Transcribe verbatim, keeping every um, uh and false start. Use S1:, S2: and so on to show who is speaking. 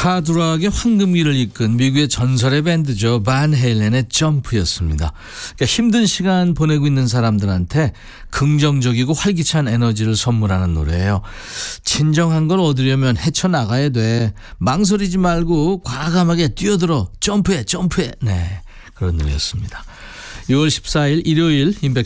S1: 하드락의 황금기를 이끈 미국의 전설의 밴드죠. 반 헤일렌의 점프였습니다. 그러니까 힘든 시간 보내고 있는 사람들한테 긍정적이고 활기찬 에너지를 선물하는 노래예요. 진정한 걸 얻으려면 헤쳐나가야 돼. 망설이지 말고 과감하게 뛰어들어. 점프해 점프해. 네, 그런 노래였습니다. 유월 십사일 일요일 임백천의